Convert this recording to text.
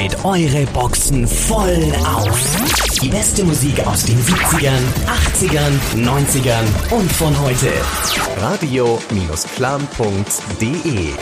dreht eure Boxen voll auf. Die beste Musik aus den 70ern, 80ern, 90ern und von heute. Radio-clan.de